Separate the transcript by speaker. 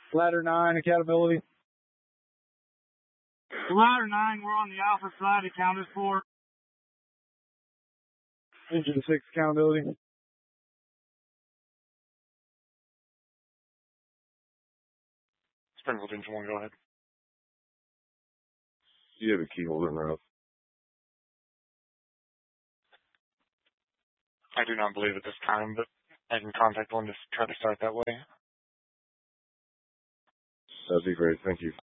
Speaker 1: Ladder 9, accountability.
Speaker 2: Ladder 9, we're on the Alpha side, accounted for.
Speaker 1: Engine 6, accountability.
Speaker 3: Springfield Engine 1, go ahead.
Speaker 4: Do you have a key holder in the route?
Speaker 3: I do not believe at this time, but I can contact one to try to start that way.
Speaker 4: That'd be great. Thank you.